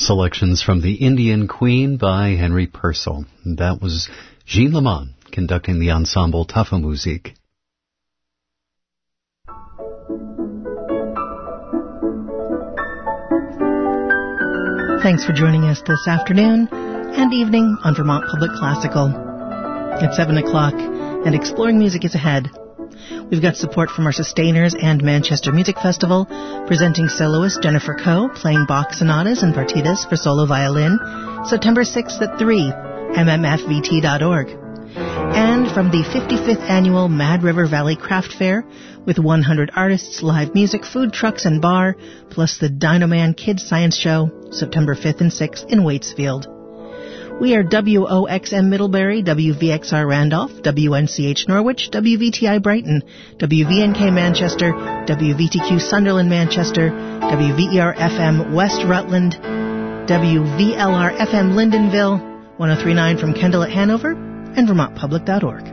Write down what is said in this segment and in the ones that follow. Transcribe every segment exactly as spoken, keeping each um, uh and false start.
selections from The Indian Queen by Henry Purcell. That was Gene Lamont conducting the ensemble Tafel Musik. Thanks for joining us this afternoon and evening on Vermont Public Classical. It's seven o'clock and Exploring Music is ahead. We've got support from our Sustainers and Manchester Music Festival, presenting soloist Jennifer Coe playing Bach sonatas and partitas for solo violin, September sixth at three, m m f v t dot org. And from the fifty-fifth Annual Mad River Valley Craft Fair, with one hundred artists, live music, food trucks, and bar, plus the Dinoman Kids Science Show, September fifth and sixth in Waitsfield. We are W O X M Middlebury, W V X R Randolph, W N C H Norwich, W V T I Brighton, W V N K Manchester, W V T Q Sunderland Manchester, W V E R F M West Rutland, W V L R F M Lyndonville, one oh three point nine from Kendall at Hanover, and Vermont Public dot org.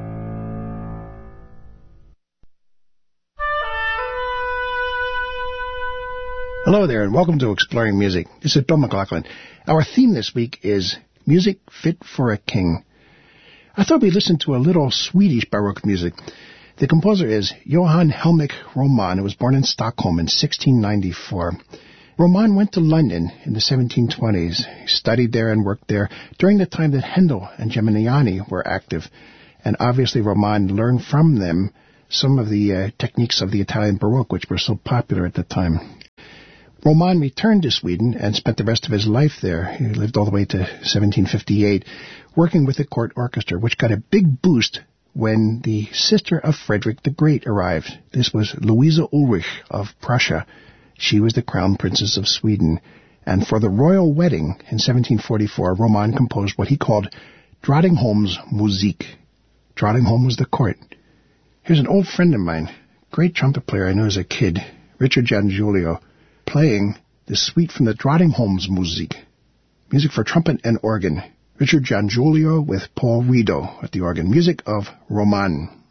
Hello there, and welcome to Exploring Music. This is Bill McLaughlin. Our theme this week is Music Fit for a King. I thought we'd listen to a little Swedish Baroque music. The composer is Johann Helmich Roman, who was born in Stockholm in sixteen ninety-four. Roman went to London in the seventeen twenties. He studied there and worked there during the time that Handel and Geminiani were active. And obviously Roman learned from them some of the uh, techniques of the Italian Baroque, which were so popular at the time. Roman returned to Sweden and spent the rest of his life there. He lived all the way to seventeen fifty-eight, working with the court orchestra, which got a big boost when the sister of Frederick the Great arrived. This was Louisa Ulrich of Prussia. She was the crown princess of Sweden. And for the royal wedding in seventeen forty-four, Roman composed what he called Drottningholms Musik. Drottningholm was the court. Here's an old friend of mine, great trumpet player I knew as a kid, Richard Giangiulio, playing the suite from the Drottningholms Musik, music for trumpet and organ. Richard Giangiulio with Paul Rideau at the organ, music of Roman.